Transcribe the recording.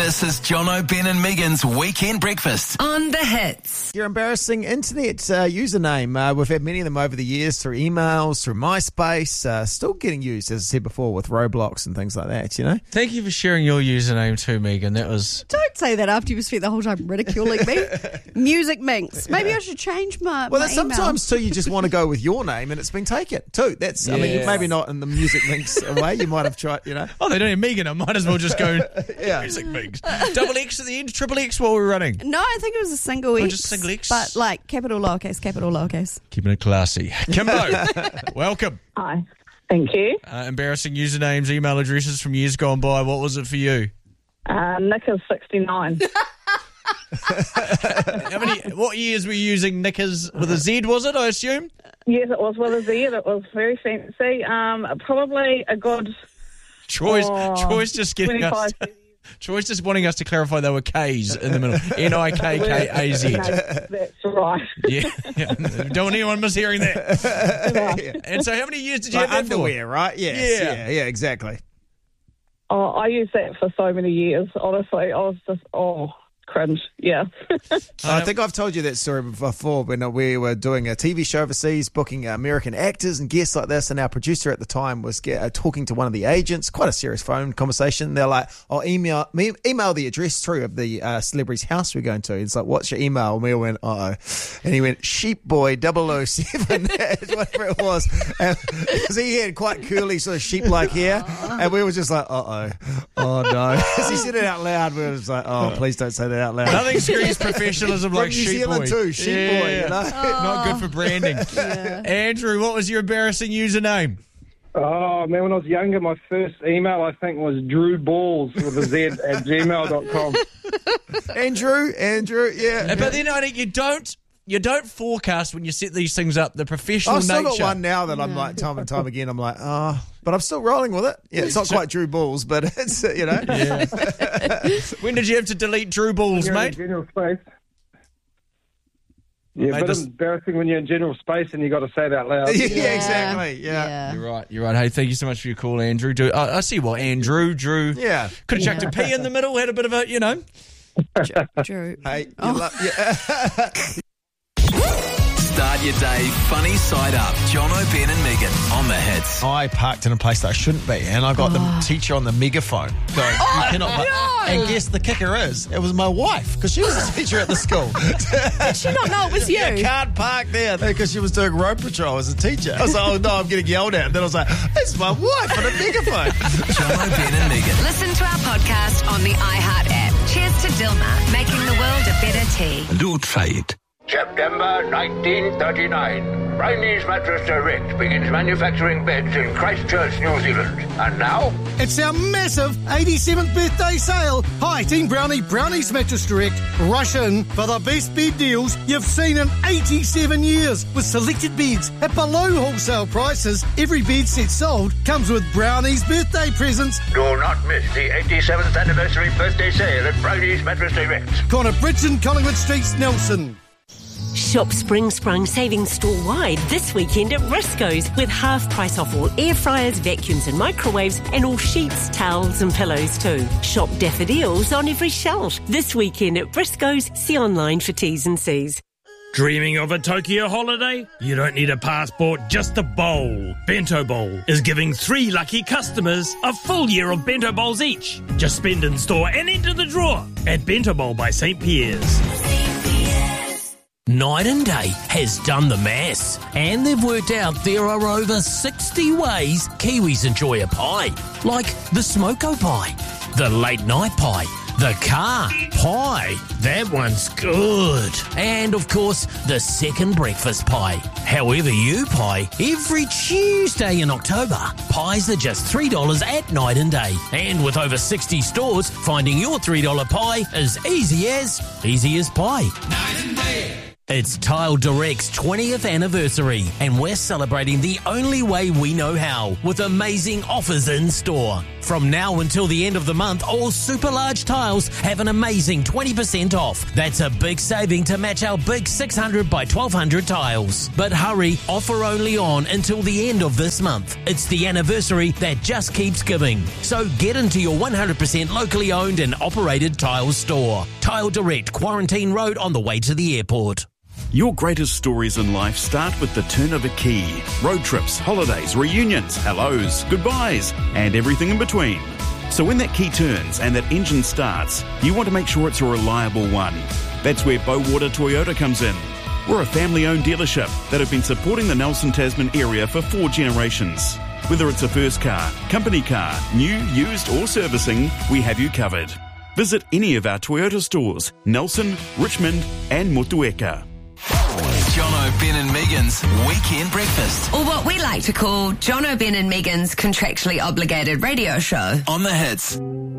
This is Jono, Ben and Megan's Weekend Breakfast on The Hits. Your embarrassing internet username. We've had many of them over the years through emails, through MySpace, still getting used, as I said before, with Roblox and things like that, you know? Thank you for sharing your username too, Megan. That was... Don't say that after you've spent the whole time ridiculing me. Music Minx. Maybe I should change my Well, my sometimes, too, you just want to go with your name and it's been taken, too. That's, I mean, maybe not in the Music Minx way. You might have tried, you know? Oh, they don't have Megan. I might as well just go Music Minx. Double X at the end, triple X while we're running. No, I think it was a single X. Just single X? But like capital, lowercase, capital, lowercase. Keeping it classy. Kimbo, welcome. Hi. Thank you. Embarrassing usernames, email addresses from years gone by. What was it for you? Knickers69. What years were you using Knickers with a Z, was it, I assume? Yes, it was with a Z. It was very fancy. Probably a good... Troy's just getting us... Troy's just wanting us to clarify they were K's in the middle. Nikkaz. That's right. Yeah. Don't want anyone mishearing that. And so how many years did you have that underwear, right? Yes. Yeah, exactly. Oh, I used that for so many years, honestly. I was just, cringe. Yeah. I think I've told you that story before when we were doing a TV show overseas, booking American actors and guests like this, and our producer at the time was talking to one of the agents, quite a serious phone conversation. They're like, "I'll email the address through of the celebrity's house we're going to." It's like, "What's your email?" And we went, "Uh-oh." And he went, "Sheepboy007," whatever it was. Because he had quite curly sort of sheep-like hair. And we were just like, "Uh-oh. Oh, no." As he said it out loud, we were just like, "Oh, please don't say that out loud." Nothing screams professionalism like New Sheep Zealand Boy. too, Sheep Boy, you know? Not good for branding. Andrew, what was your embarrassing username? Oh, man, when I was younger, my first email, I think, was drewballs with a Z at gmail.com. Andrew, yeah. But then I think you don't forecast when you set these things up the professional I've still nature. got one now that I'm like, time and time again, I'm like, but I'm still rolling with it. Yeah, it's not quite Drew Balls, but it's, you know. Yeah. When did you have to delete Drew Balls, mate? In general space. Yeah, Mate, but embarrassing when you're in general space and you got to say it out loud. Yeah, exactly. Yeah. You're right. Hey, thank you so much for your call, Andrew. I see what Andrew, Drew. Yeah. Could have chucked a P in the middle, had a bit of a, you know. Drew. Hey, Start your day funny side up. Jono, Ben and Megan on The Hits. I parked in a place that I shouldn't be, and I got the teacher on the megaphone going, "You cannot park." And guess the kicker is, it was my wife, because she was a teacher at the school. Did she not know it was you? You can't park there, because she was doing road patrol as a teacher. I was like, "Oh no, I'm getting yelled at." And then I was like, "It's my wife on a megaphone." Jono, Ben and Megan. Listen to our podcast on the iHeart app. Cheers to Dilmah, making the world a better tea. Do try it. September 1939. Brownie's Mattress Direct begins manufacturing beds in Christchurch, New Zealand. And now... it's our massive 87th birthday sale. Hi, Team Brownie, Brownie's Mattress Direct. Rush in for the best bed deals you've seen in 87 years. With selected beds at below wholesale prices, every bed set sold comes with Brownie's birthday presents. Do not miss the 87th anniversary birthday sale at Brownie's Mattress Direct. Corner Bridge and Collingwood Streets, Nelson. Shop Spring Sprung savings store-wide this weekend at Briscoes with half price off all air fryers, vacuums and microwaves and all sheets, towels and pillows too. Shop daffodils on every shelf this weekend at Briscoes. See online for T's and C's. Dreaming of a Tokyo holiday? You don't need a passport, just a bowl. Bento Bowl is giving 3 lucky customers a full year of Bento Bowls each. Just spend in store and enter the draw at Bento Bowl by St. Pierre's. Night and Day has done the maths, and they've worked out there are over 60 ways Kiwis enjoy a pie, like the smoko pie, the late night pie, the car pie, that one's good, and of course the second breakfast pie. However you pie, every Tuesday in October, pies are just $3 at Night and Day, and with over 60 stores, finding your $3 pie is easy as pie. Night and Day. It's Tile Direct's 20th anniversary, and we're celebrating the only way we know how, with amazing offers in store. From now until the end of the month, all super large tiles have an amazing 20% off. That's a big saving to match our big 600 by 1200 tiles. But hurry, offer only on until the end of this month. It's the anniversary that just keeps giving. So get into your 100% locally owned and operated tile store. Tile Direct, Quarantine Road on the way to the airport. Your greatest stories in life start with the turn of a key. Road trips, holidays, reunions, hellos, goodbyes, and everything in between. So when that key turns and that engine starts, you want to make sure it's a reliable one. That's where Bowater Toyota comes in. We're a family-owned dealership that have been supporting the Nelson Tasman area for 4 generations. Whether it's a first car, company car, new, used or servicing, we have you covered. Visit any of our Toyota stores, Nelson, Richmond and Motueka. Jono, Ben and Megan's Weekend Breakfast. Or what we like to call Jono, Ben and Megan's contractually obligated radio show. On the Hits.